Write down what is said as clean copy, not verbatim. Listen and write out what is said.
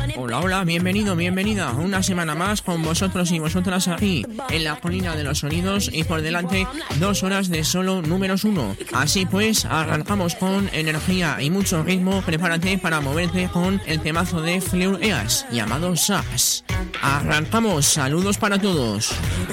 Hola, hola, bienvenido, bienvenida una semana más con vosotros y vosotras aquí en la colina de los sonidos y por delante 2 horas de solo números 1. Así pues, arrancamos con energía y mucho ritmo. Prepárate para moverte con el temazo de Fleur Eas llamado Sass. Arrancamos, saludos para todos.